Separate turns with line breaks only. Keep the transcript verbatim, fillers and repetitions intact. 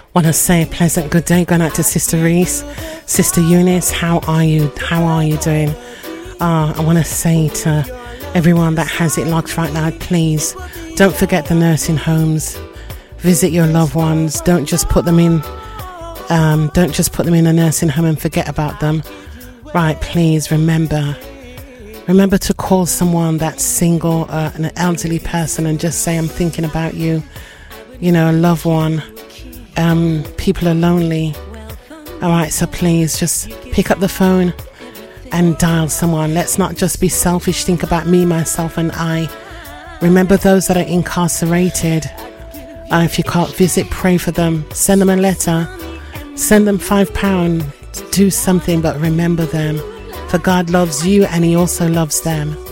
Want to say a pleasant good day going out to Sister Reese, Sister Eunice. How are you? How are you doing? Uh, I want to say to everyone that has it locked right now, please don't forget the nursing homes. Visit your loved ones. Don't just put them in. Um, don't just put them in a nursing home and forget about them. Right? Please remember. Remember to call someone that's single, uh, an elderly person, and just say, "I'm thinking about you." You know, a loved one. Um, people are lonely. All right, so please just pick up the phone and dial someone. Let's not just be selfish. Think about me, myself, and I. Remember those that are incarcerated. Uh, if you can't visit, pray for them. Send them a letter. Send them five pounds. Do something, but remember them. For God loves you and He also loves them.